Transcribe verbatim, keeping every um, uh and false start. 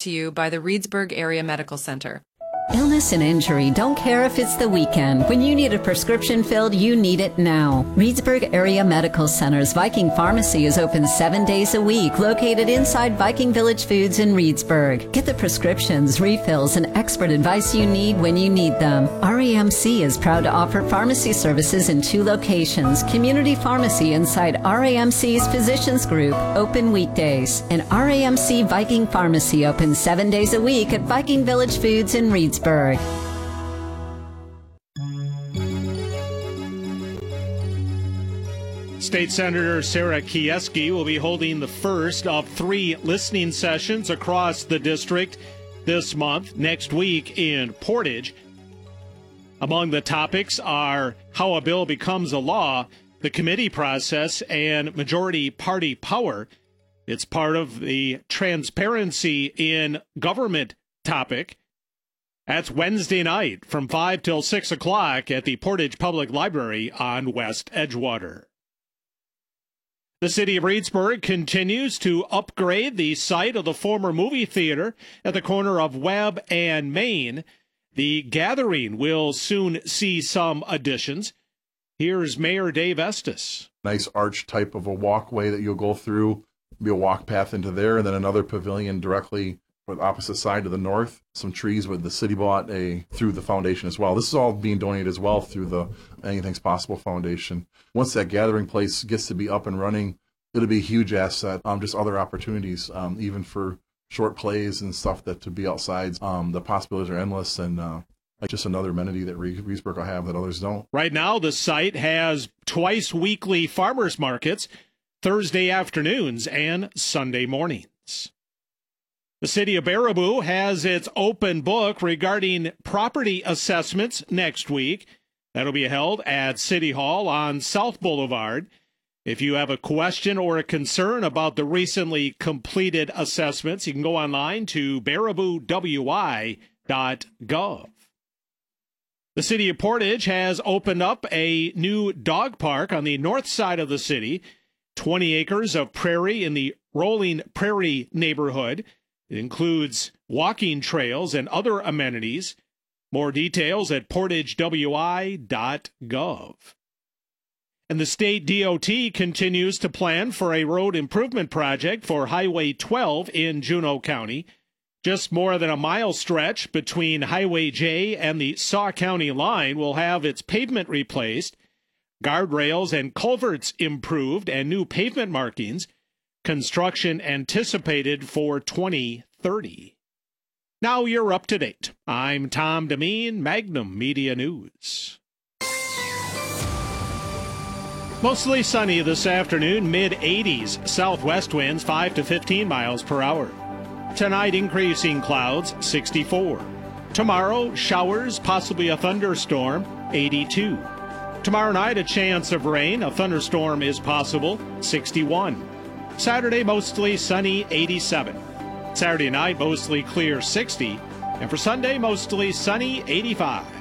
to you by the Reedsburg Area Medical Center. Illness and injury don't care if it's the weekend. When you need a prescription filled, you need it now. Reedsburg Area Medical Center's Viking Pharmacy is open seven days a week, located inside Viking Village Foods in Reedsburg. Get the prescriptions, refills, and expert advice you need when you need them. R A M C is proud to offer pharmacy services in two locations. Community Pharmacy inside R A M C's Physicians Group, open weekdays. And R A M C Viking Pharmacy open seven days a week at Viking Village Foods in Reedsburg. State Senator Sarah Kieski will be holding the first of three listening sessions across the district this month, next week in Portage. Among the topics are how a bill becomes a law, the committee process, and majority party power. It's part of the transparency in government topic. That's Wednesday night from five till six o'clock at the Portage Public Library on West Edgewater. The city of Reedsburg continues to upgrade the site of the former movie theater at the corner of Webb and Main. The Gathering will soon see some additions. Here's Mayor Dave Estes. Nice arch type of a walkway that you'll go through. Be a walk path into there, and then another pavilion directly for the opposite side to the north. Some trees with the city bought a through the foundation as well. This is all being donated as well through the Anything's Possible Foundation. Once that gathering place gets to be up and running, it'll be a huge asset. Um, just other opportunities, um, even for short plays and stuff that to be outside. Um, the possibilities are endless, and uh, like just another amenity that Reedsburg will have that others don't. Right now, the site has twice weekly farmers markets, Thursday afternoons and Sunday mornings. The city of Baraboo has its open book regarding property assessments next week. That'll be held at City Hall on South Boulevard. If you have a question or a concern about the recently completed assessments, you can go online to baraboo w i dot gov. The city of Portage has opened up a new dog park on the north side of the city, twenty acres of prairie in the Rolling Prairie neighborhood. It includes walking trails and other amenities. More details at portage w i dot gov. And the state D O T continues to plan for a road improvement project for Highway twelve in Juneau County. Just more than a mile stretch between Highway J and the Saw County line will have its pavement replaced, guardrails and culverts improved, and new pavement markings. Construction anticipated for twenty thirty. Now you're up to date. I'm Tom Demeen, Magnum Media News. Mostly sunny this afternoon, mid eighties. Southwest winds five to fifteen miles per hour. Tonight, increasing clouds, sixty-four. Tomorrow, showers, possibly a thunderstorm, eighty-two. Tomorrow night, a chance of rain. A thunderstorm is possible, sixty-one. Saturday, mostly sunny, eighty-seven. Saturday night, mostly clear, sixty. And for Sunday, mostly sunny, eighty-five.